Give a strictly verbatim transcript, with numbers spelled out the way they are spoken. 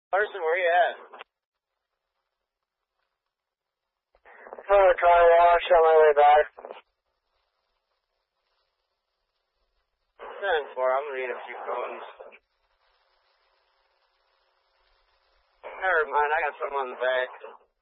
Carson, where you at? Oh, car wash on my way back. ten four, I'm gonna need a few cones. Never mind, I got something on the back.